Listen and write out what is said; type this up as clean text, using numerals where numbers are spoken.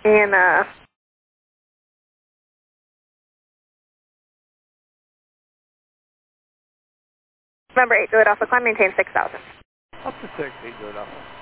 And, number 8, do it Alpha, climb, maintain 6,000. Up to 6, 8, do it Alpha.